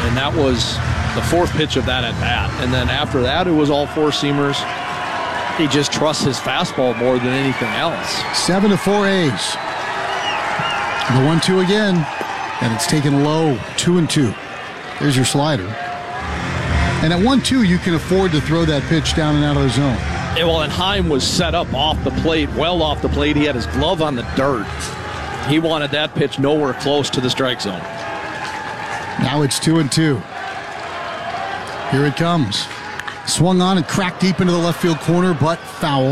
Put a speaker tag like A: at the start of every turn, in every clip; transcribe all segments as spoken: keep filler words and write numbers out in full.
A: and that was the fourth pitch of that at bat. And then after that, it was all four-seamers. He just trusts his fastball more than anything else.
B: Seven to four A's. The one two again, and it's taken low, two and two. There's your slider. And at one two, you can afford to throw that pitch down and out of the zone.
A: Yeah, well, and Heim was set up off the plate, well off the plate. He had his glove on the dirt. He wanted that pitch nowhere close to the strike zone.
B: Now it's two and two. Here it comes. Swung on and cracked deep into the left field corner, but foul.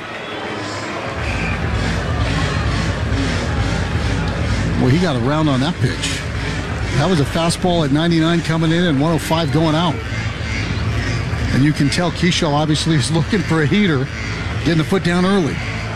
B: Well, he got around on that pitch. That was a fastball at ninety-nine coming in and one oh five going out. And you can tell Keishel obviously is looking for a heater, getting the foot down early.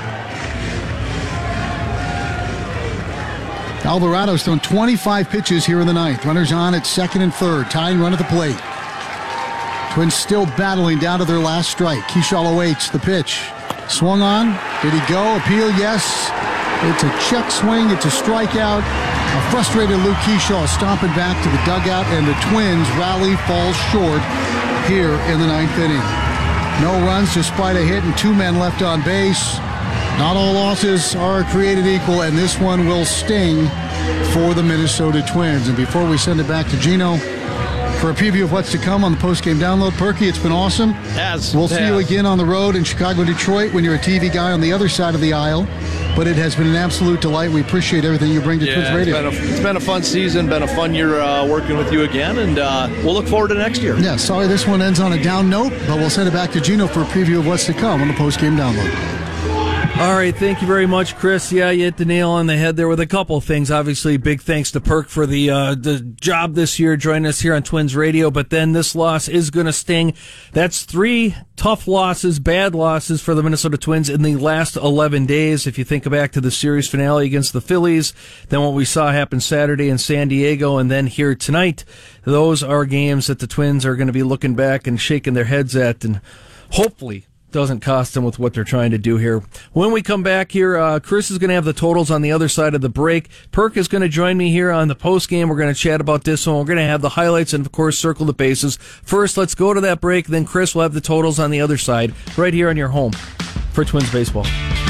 B: Alvarado's thrown twenty-five pitches here in the ninth. Runners on at second and third. Tying run at the plate. Twins still battling down to their last strike. Keishel awaits the pitch. Swung on. Did he go? Appeal, yes. It's a check swing. It's a strikeout. A frustrated Luke Keishel stomping back to the dugout, and the Twins rally falls short here in the ninth inning. No runs despite a hit and two men left on base. Not all losses are created equal, and this one will sting for the Minnesota Twins. And before we send it back to Gino for a preview of what's to come on the post-game download, Perky, it's been awesome.
A: Yes,
B: we'll see
A: yes.
B: you again on the road in Chicago and Detroit when you're a T V guy on the other side of the aisle. But it has been an absolute delight. We appreciate everything you bring to
A: yeah,
B: Twins Radio.
A: It's been, a, it's been a fun season, been a fun year uh, working with you again, and uh, we'll look forward to next year.
B: Yeah, sorry this one ends on a down note, but we'll send it back to Gino for a preview of what's to come on the post-game download.
C: All right, thank you very much, Chris. Yeah, you hit the nail on the head there with a couple of things. Obviously, big thanks to Perk for the uh, the job this year, joining us here on Twins Radio. But then this loss is going to sting. That's three tough losses, bad losses for the Minnesota Twins in the last eleven days. If you think back to the series finale against the Phillies, then what we saw happen Saturday in San Diego, and then here tonight, those are games that the Twins are going to be looking back and shaking their heads at, and hopefully doesn't cost them with what they're trying to do here. When we come back here, uh, Chris is going to have the totals on the other side of the break. Perk is going to join me here on the post game. We're going to chat about this one. We're going to have the highlights and, of course, circle the bases. First, let's go to that break. Then Chris will have the totals on the other side right here on your home for Twins Baseball.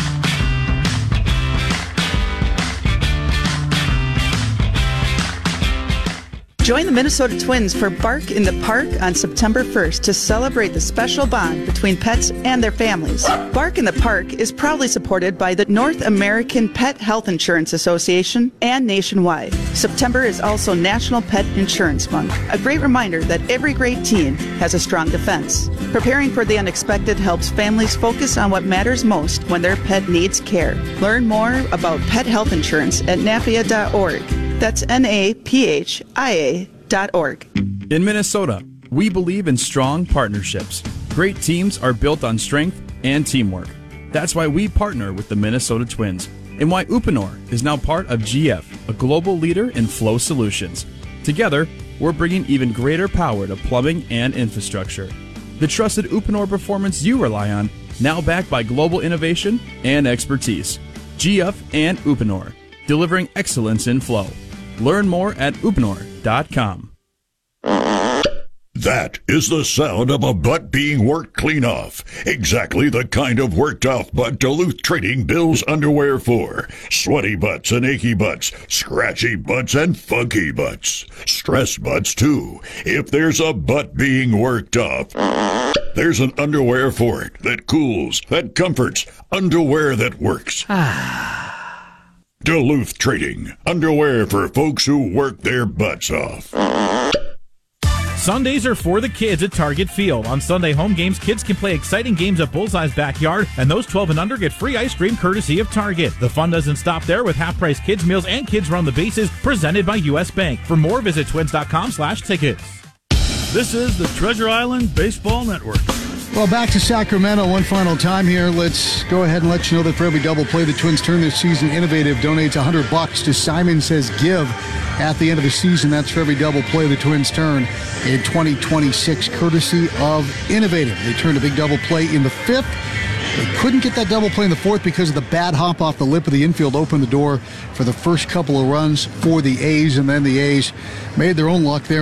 D: Join the Minnesota Twins for Bark in the Park on September first to celebrate the special bond between pets and their families. Bark in the Park is proudly supported by the North American Pet Health Insurance Association and nationwide. September is also National Pet Insurance Month, a great reminder that every great team has a strong defense. Preparing for the unexpected helps families focus on what matters most when their pet needs care. Learn more about pet health insurance at napia dot org. That's N A P H I A dot org.
E: In Minnesota, we believe in strong partnerships. Great teams are built on strength and teamwork. That's why we partner with the Minnesota Twins, and why Uponor is now part of G F, a global leader in flow solutions. Together, we're bringing even greater power to plumbing and infrastructure. The trusted Uponor performance you rely on, now backed by global innovation and expertise. G F and Uponor, delivering excellence in flow. Learn more at uponor dot com.
F: That is the sound of a butt being worked clean off. Exactly the kind of worked off butt Duluth Trading builds underwear for. Sweaty butts and achy butts, scratchy butts and funky butts. Stress butts too. If there's a butt being worked off, there's an underwear for it that cools, that comforts, underwear that works. Duluth Trading, underwear for folks who work their butts off.
G: Sundays are for the kids at Target Field. On Sunday home games, kids can play exciting games at Bullseye's backyard, and those twelve and under get free ice cream courtesy of Target. The fun doesn't stop there with half-price kids meals and Kids Run the Bases presented by U S Bank. For more, visit twins dot com slash tickets.
H: This is the Treasure Island Baseball Network.
B: Well, back to Sacramento one final time here. Let's go ahead and let you know that for every double play the Twins turn this season, Innovative donates one hundred bucks to Simon Says Give at the end of the season. That's for every double play the Twins turn in twenty twenty-six, courtesy of Innovative. They turned a big double play in the fifth. They couldn't get that double play in the fourth because of the bad hop off the lip of the infield, opened the door for the first couple of runs for the A's, and then the A's made their own luck there.